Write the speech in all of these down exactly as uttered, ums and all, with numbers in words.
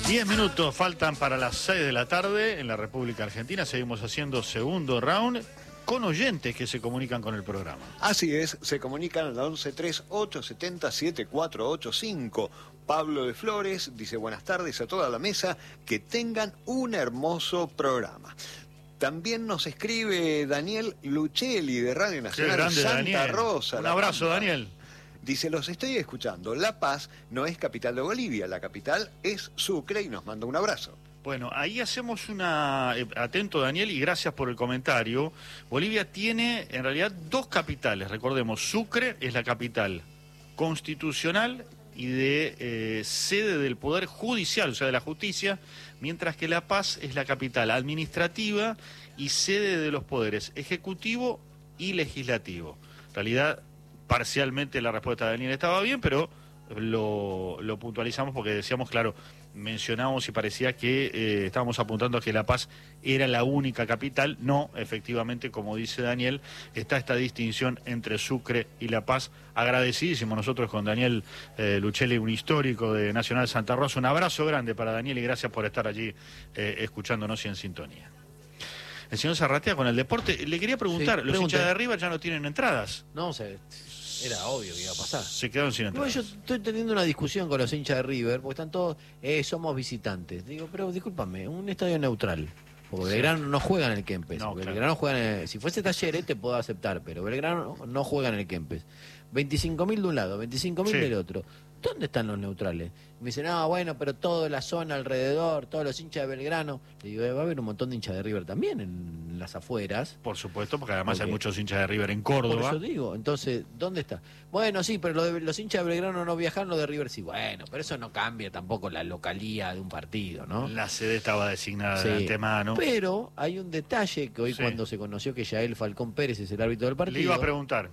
Diez minutos faltan para las seis de la tarde en la República Argentina. Seguimos haciendo segundo round con oyentes que se comunican con el programa. Así es, se comunican al once treinta y ocho setenta setenta y cuatro ochenta y cinco. Pablo de Flores dice buenas tardes a toda la mesa, que tengan un hermoso programa. También nos escribe Daniel Luchelli de Radio Nacional grande, Santa Daniel. Rosa. Un abrazo, Daniel. Dice, los estoy escuchando. La Paz no es capital de Bolivia, la capital es Sucre y nos manda un abrazo. Bueno, ahí hacemos una... Eh, atento, Daniel, y gracias por el comentario. Bolivia tiene, en realidad, dos capitales. Recordemos, Sucre es la capital constitucional y de eh, sede del Poder Judicial, o sea, de la justicia, mientras que La Paz es la capital administrativa y sede de los poderes ejecutivo y legislativo. En realidad, parcialmente la respuesta de Daniel estaba bien, pero lo, lo puntualizamos porque decíamos, claro, mencionamos y parecía que eh, estábamos apuntando a que La Paz era la única capital. No, efectivamente, como dice Daniel, está esta distinción entre Sucre y La Paz. Agradecidísimo nosotros con Daniel eh, Luchelli, un histórico de Nacional Santa Rosa. Un abrazo grande para Daniel y gracias por estar allí eh, escuchándonos y en sintonía. El señor Zarratea con el deporte. Le quería preguntar, Sí, los pregunte. hinchas de arriba ya no tienen entradas. No, se, era obvio que iba a pasar. Se quedaron sin Igual entradas. yo estoy teniendo una discusión con los hinchas de River, porque están todos, eh, somos visitantes. Digo, pero discúlpame, un estadio neutral. Porque Sí. Belgrano no juega en el Kempes. No, porque claro. Belgrano juega en el, si fuese Talleres te puedo aceptar, pero Belgrano no, no juega en el Kempes. veinticinco mil de un lado, veinticinco mil Sí. del otro. ¿Dónde están los neutrales? Me dicen, ah, bueno, pero toda la zona alrededor, todos los hinchas de Belgrano. Le digo, eh, va a haber un montón de hinchas de River también en las afueras. Por supuesto, porque además Ok. hay muchos hinchas de River en Por Córdoba. eso digo, entonces, ¿dónde está? Bueno, sí, pero lo de- los hinchas de Belgrano no viajan, los de River sí. Bueno, pero eso no cambia tampoco la localía de un partido, ¿no? La sede estaba designada Sí. de antemano. Pero hay un detalle que hoy Sí. cuando se conoció que Yael Falcón Pérez es el árbitro del partido, Le iba a preguntar.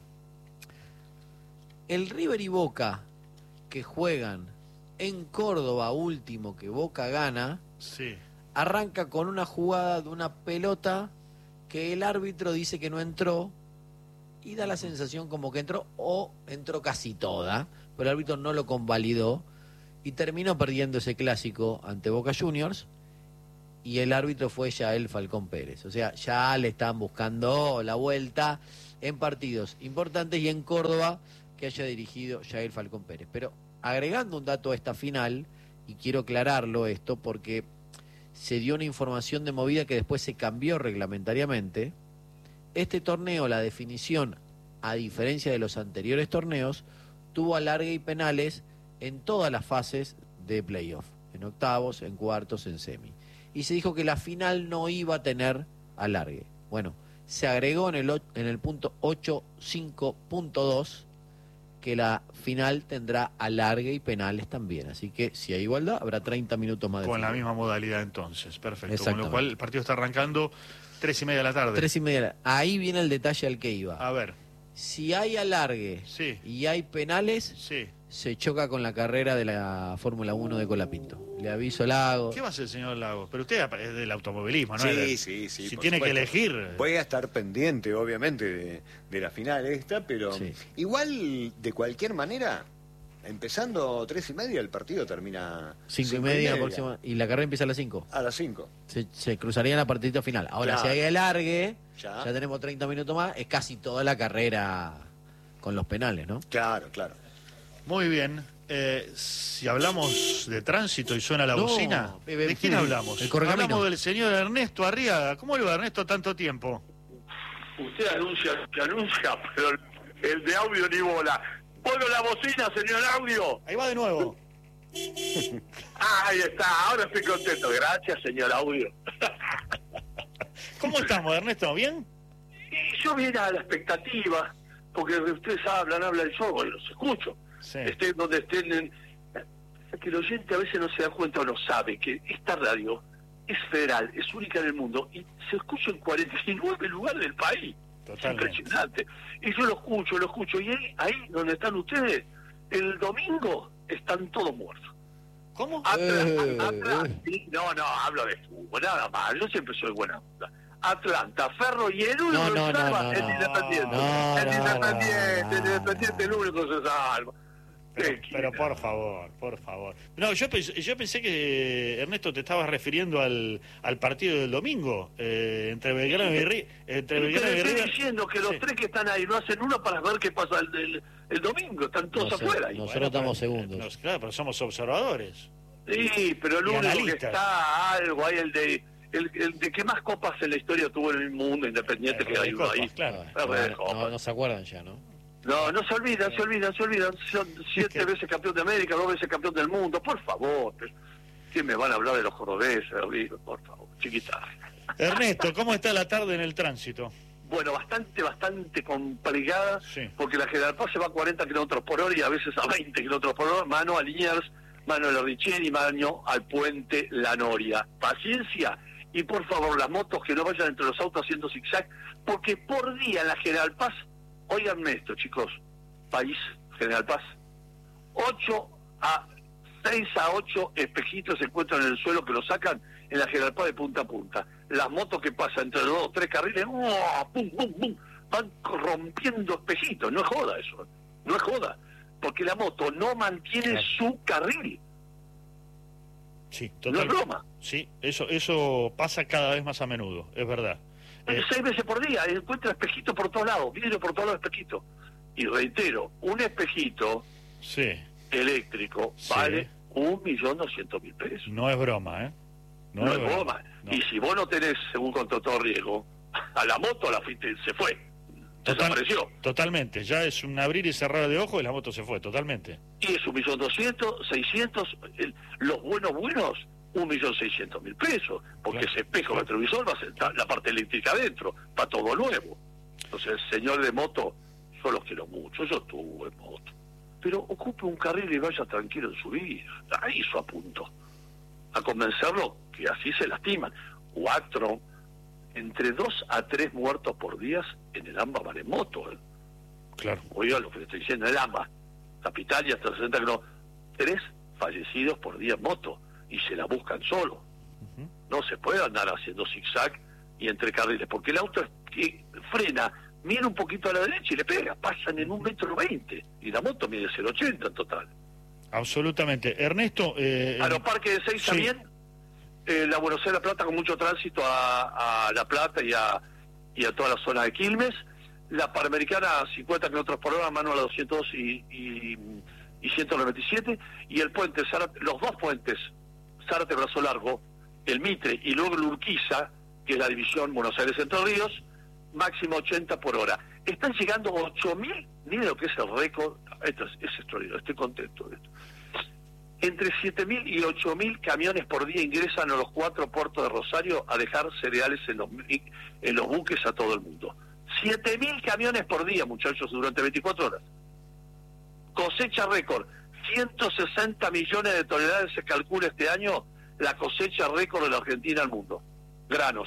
el River y Boca que juegan en Córdoba último, que Boca gana, Sí. arranca con una jugada de una pelota que el árbitro dice que no entró y da la sensación como que entró o entró casi toda, pero el árbitro no lo convalidó y terminó perdiendo ese clásico ante Boca Juniors y el árbitro fue Yael Falcón Pérez. O sea, ya le están buscando la vuelta en partidos importantes y en Córdoba que haya dirigido Yael Falcón Pérez. Pero agregando un dato a esta final, y quiero aclararlo esto porque se dio una información de movida que después se cambió reglamentariamente. Este torneo, la definición, a diferencia de los anteriores torneos, tuvo alargue y penales en todas las fases de playoff, en octavos, en cuartos, en semi. Y se dijo que la final no iba a tener alargue. Bueno, se agregó en el, o- en el punto ochenta y cinco punto dos que la final tendrá alargue y penales también. Así que si hay igualdad, habrá treinta minutos más de Con la fútbol. misma modalidad entonces. Perfecto. Con lo Exactamente. cual el partido está arrancando tres y media de la tarde. Tres y media. Ahí viene el detalle al que iba. A ver. Si hay alargue Sí. y hay penales, Sí. se choca con la carrera de la Fórmula uno de Colapinto. Le aviso Lago. ¿Qué va a hacer el señor Lagos? Pero usted es del automovilismo, ¿no? Sí, Es del- sí, sí, Si por tiene supuesto. que elegir. Voy a estar pendiente, obviamente, de, de la final esta, pero Sí. igual, de cualquier manera, empezando tres y media, el partido termina Cinco y media, próxima, y la carrera empieza a las cinco. a las cinco. Se, se cruzaría la partida final. Ahora, Claro. si hay alargue, Ya. ya tenemos treinta minutos más, es casi toda la carrera con los penales, ¿no? Claro, claro. Muy bien. Eh, si hablamos de tránsito y suena la No, bocina, eh, ¿de eh, quién sí, hablamos? el correcamino. Hablamos del señor Ernesto Arriaga. ¿Cómo le va, Ernesto, tanto tiempo? Usted anuncia, que anuncia, pero el de audio ni bola. Pongo la bocina, señor audio. Ahí va de nuevo. Ah, ahí está, ahora estoy contento. Gracias, señor audio. ¿Cómo estamos, Ernesto? ¿Bien? Y yo vine a la expectativa, porque ustedes hablan, hablan yo, y los escucho. Sí. Estén donde estén. En... Que el oyente a veces no se da cuenta o no sabe que esta radio es federal, es única en el mundo y se escucha en cuarenta y nueve lugares del país. Totalmente. Es impresionante. Y yo lo escucho, lo escucho. Y ahí, ahí donde están ustedes, el domingo están todos muertos. ¿Cómo? Atlas, Eh, Atlas, eh. sí, no, no, hablo de fútbol, nada más. Yo siempre soy buena onda. Atlanta, Ferro y el único No, no, que se no, salva no, es no. Independiente. No, el no, Independiente, no, el no. Independiente, el único que se salva. Pero, pero por favor, por favor. No, yo pensé, yo pensé que, Ernesto, te estabas refiriendo al, al partido del domingo, eh, entre Belgrano y River. Entre Belgrano y River. River. Estoy diciendo que los sí. tres que están ahí no hacen uno para ver qué pasa el, el, el domingo, están todos no sé, afuera. Nosotros bueno, estamos pero, segundos. Nos, claro, pero somos observadores. Sí, pero el y único analistas. que está algo ahí, el de el, el de que más copas en la historia tuvo en el mundo independiente, el que hay uno ahí. Claro. No, no, no, no se acuerdan ya, ¿no? No, no se olvidan, se olvidan, se olvidan. Son siete ¿Qué? veces campeón de América, dos veces campeón del mundo. Por favor, ¿qué me van a hablar de los cordobeses? Por favor, chiquita. Ernesto, ¿cómo está la tarde en el tránsito? Bueno, bastante, bastante complicada, sí. porque la General Paz se va a cuarenta kilómetros por hora y a veces a veinte kilómetros por hora, mano a Liniers, mano a Lordichén y mano al puente La Noria. Paciencia, y por favor, las motos que no vayan entre los autos haciendo zigzag, porque por día en la General Paz, oiganme esto, chicos, país, General Paz, ocho a seis a ocho espejitos se encuentran en el suelo que lo sacan en la General Paz de punta a punta. Las motos que pasan entre los dos o tres carriles, ¡oh! ¡Pum, pum, pum! Van rompiendo espejitos. No es joda eso, no es joda, porque la moto no mantiene claro. su carril. Sí, total, no es broma. Sí, eso, eso pasa cada vez más a menudo, es verdad. Eh, Seis veces por día, encuentra espejitos por todos lados, vidrio por todos lados, espejitos. Y reitero, un espejito sí. eléctrico sí. vale un millón doscientos mil pesos. No es broma, ¿eh? No, no es broma. broma. No. Y si vos no tenés, según contó todo riesgo, a la moto la fuiste, se fue. Total, desapareció. Totalmente, ya es un abrir y cerrar de ojos y la moto se fue, totalmente. Y es un millón doscientos, seiscientos, el, los buenos buenos, un millón seiscientos mil pesos, porque claro. ese espejo retrovisor va a ser la parte eléctrica adentro, para todo nuevo. Entonces el señor de moto, yo los quiero mucho, yo tuve moto. Pero ocupe un carril y vaya tranquilo en su vida. Ahí su apunto. A convencerlo que así se lastiman. Cuatro, entre dos a tres muertos por día en el AMBA van en moto. ¿eh? Claro. Oiga lo que le estoy diciendo, el AMBA, capital y hasta sesenta kilómetros. Tres fallecidos por día en moto y se la buscan solo. Uh-huh. No se puede andar haciendo zigzag y entre carriles, porque el auto es que frena, mira un poquito a la derecha y le pega, pasan en un metro veinte y la moto mide cero ochenta en total. Absolutamente. Ernesto... Eh, a los parques de seis sí. también, eh, la Buenos Aires La Plata con mucho tránsito a, a La Plata y a, y a toda la zona de Quilmes. La Panamericana a cincuenta kilómetros por hora, mano a la doscientos dos y, y, y ciento noventa y siete. Y el puente, Zárate, los dos puentes, Zárate Brazo Largo, el Mitre y luego el Urquiza, que es la división Buenos Aires Entre Ríos, máximo ochenta por hora. Están llegando ocho mil, miren lo que es el récord, esto es, es extraordinario, estoy contento de esto. Entre siete mil y ocho mil camiones por día ingresan a los cuatro puertos de Rosario a dejar cereales en los, en los buques a todo el mundo. siete mil camiones por día, muchachos, durante veinticuatro horas. Cosecha récord, ciento sesenta millones de toneladas se calcula este año la cosecha récord de la Argentina al mundo. Granos.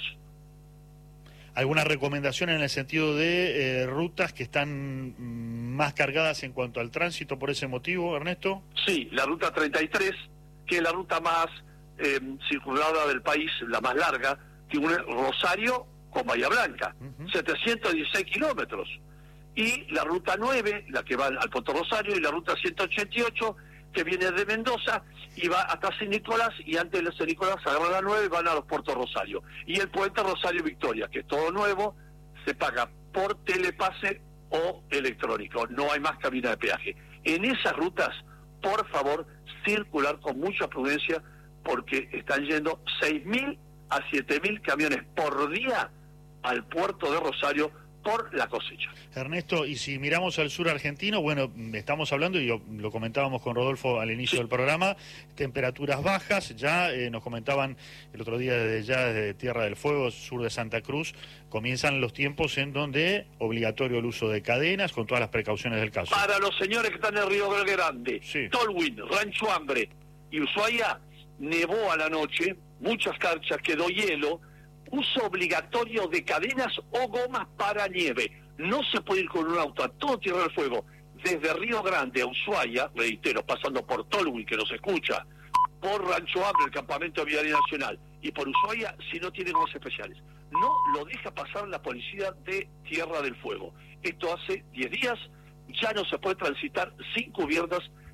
¿Alguna recomendación en el sentido de eh, rutas que están más cargadas en cuanto al tránsito por ese motivo, Ernesto? Sí, la ruta treinta y tres, que es la ruta más eh, circulada del país, la más larga, que une Rosario con Bahía Blanca, uh-huh. setecientos dieciséis kilómetros. Y la ruta nueve, la que va al Puerto Rosario, y la ruta ciento ochenta y ocho, que viene de Mendoza y va hasta San Nicolás, y antes de San Nicolás agarran la nueve y van a los puertos Rosario. Y el puente Rosario Victoria, que es todo nuevo, se paga por telepase o electrónico, no hay más cabina de peaje. En esas rutas, por favor, circular con mucha prudencia, porque están yendo seis mil a siete mil camiones por día al puerto de Rosario por la cosecha. Ernesto, y si miramos al sur argentino, bueno, estamos hablando, y lo, lo comentábamos con Rodolfo al inicio sí. del programa, temperaturas bajas, ya eh, nos comentaban el otro día desde ya, desde Tierra del Fuego, sur de Santa Cruz, comienzan los tiempos en donde obligatorio el uso de cadenas, con todas las precauciones del caso. Para los señores que están en Río Grande, sí. Tolwyn, Rancho Hambre y Ushuaia, nevó a la noche, muchas canchas, quedó hielo, uso obligatorio de cadenas o gomas para nieve. No se puede ir con un auto a todo Tierra del Fuego, desde Río Grande a Ushuaia, reitero, pasando por Tolwyn, que nos escucha, por Rancho Hambre, el Campamento de Viaria Nacional, y por Ushuaia, si no tiene gomas especiales. No lo deja pasar la policía de Tierra del Fuego. Esto hace diez días, ya no se puede transitar sin cubiertas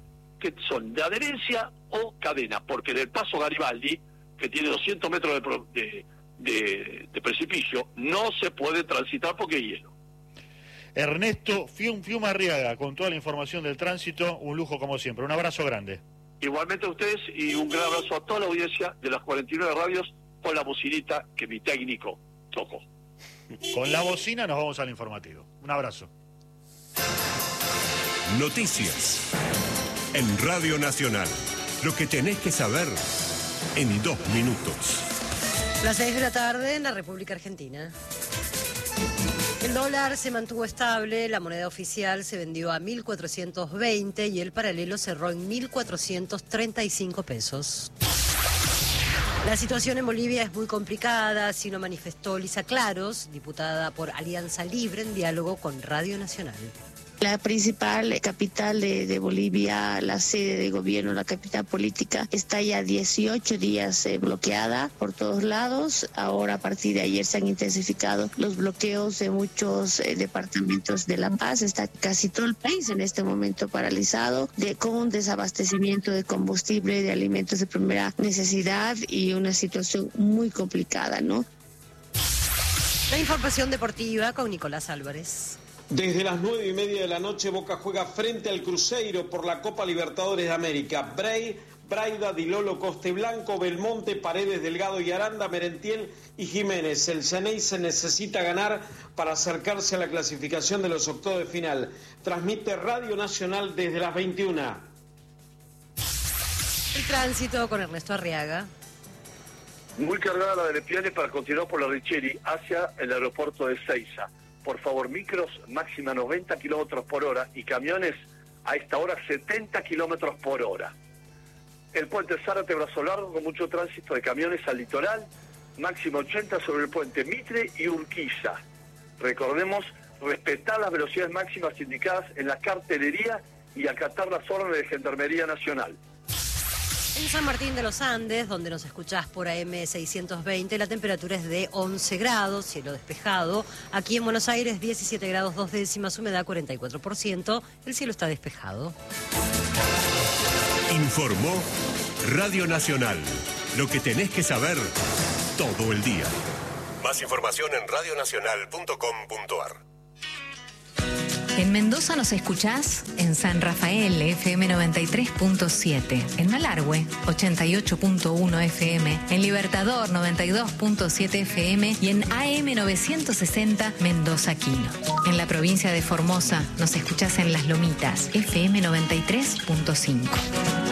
que son de adherencia o cadena, porque en el paso Garibaldi, que tiene doscientos metros de, pro- de, de, de precipicio, no se puede transitar porque hay hielo. Ernesto Fium Fium Arriaga, con toda la información del tránsito, un lujo como siempre. Un abrazo grande. Igualmente a ustedes y un gran abrazo a toda la audiencia de las cuarenta y nueve radios con la bocinita que mi técnico tocó. Con la bocina nos vamos al informativo. Un abrazo. Noticias en Radio Nacional. Lo que tenés que saber en dos minutos. Las seis de la tarde en la República Argentina. El dólar se mantuvo estable, la moneda oficial se vendió a mil cuatrocientos veinte y el paralelo cerró en mil cuatrocientos treinta y cinco pesos. La situación en Bolivia es muy complicada, así lo manifestó Lisa Claros, diputada por Alianza Libre, en diálogo con Radio Nacional. La principal capital de, de Bolivia, la sede de gobierno, la capital política, está ya dieciocho días eh, bloqueada por todos lados. Ahora, a partir de ayer, se han intensificado los bloqueos de muchos eh, departamentos de La Paz. Está casi todo el país en este momento paralizado, de, con un desabastecimiento de combustible, de alimentos de primera necesidad y una situación muy complicada, ¿no? La información deportiva con Nicolás Álvarez. Desde las nueve y media de la noche, Boca juega frente al Cruzeiro por la Copa Libertadores de América. Bray, Braida, Dilolo, Costeblanco, Belmonte, Paredes, Delgado y Aranda, Merentiel y Jiménez. El Xeneize necesita ganar para acercarse a la clasificación de los octavos de final. Transmite Radio Nacional desde las veintiuna. El tránsito con Ernesto Arriaga. Muy cargada la de Lepiane para continuar por la Richeri hacia el aeropuerto de Seiza. Por favor, micros máxima noventa kilómetros por hora y camiones a esta hora setenta kilómetros por hora. El puente Zárate Brazo Largo con mucho tránsito de camiones al litoral, máximo ochenta sobre el puente Mitre y Urquiza. Recordemos, respetar las velocidades máximas indicadas en la cartelería y acatar las órdenes de Gendarmería Nacional. En San Martín de los Andes, donde nos escuchás por A M seiscientos veinte, la temperatura es de once grados, cielo despejado. Aquí en Buenos Aires, diecisiete grados dos décimas, humedad cuarenta y cuatro por ciento. El cielo está despejado. Informó Radio Nacional. Lo que tenés que saber todo el día. Más información en radio nacional punto com punto a r. En Mendoza nos escuchás en San Rafael, F M noventa y tres punto siete, en Malargüe, ochenta y ocho punto uno F M, en Libertador, noventa y dos punto siete F M y en A M novecientos sesenta, Mendoza Quino. En la provincia de Formosa nos escuchás en Las Lomitas, F M noventa y tres punto cinco.